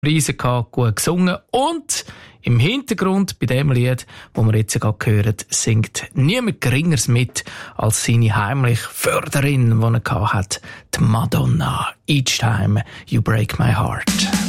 Preise gehabt, gut gesungen und im Hintergrund bei dem Lied, das wir jetzt gerade hören, singt niemand Geringeres mit als seine heimliche Förderin, die er hatte, die Madonna. Each time you break my heart.